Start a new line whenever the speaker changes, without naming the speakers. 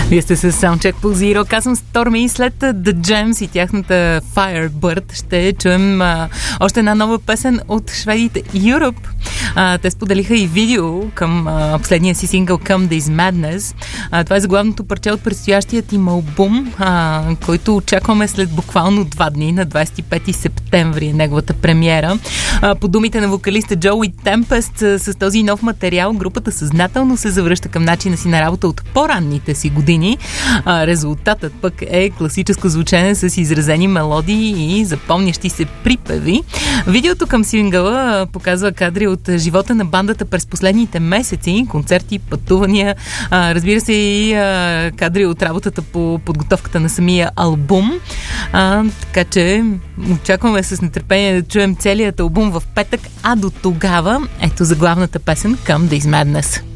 Вие сте с Soundcheck по Zero. Казвам Stormy и след The Gems и тяхната Firebird ще чуем още една нова песен от шведите Europe. Те споделиха и видео към последния си сингъл Come This Madness. Това е заглавното парче от предстоящият им албум, който очакваме след буквално 2 дни, на 25 септември, неговата премиера. По думите на вокалиста Джоуи Темпест, с този нов материал групата съзнателно се завръща към начина си на работа от по-ранните си години. Резултатът пък е класическо звучене с изразени мелодии и запомнящи се припеви. Видеото към сингъла показва кадри от живота на бандата през последните месеци, концерти, пътувания, разбира се и кадри от работата по подготовката на самия албум. Така че очакваме с нетърпение да чуем целият албум в петък, а до тогава ето заглавната песен Come This Madness.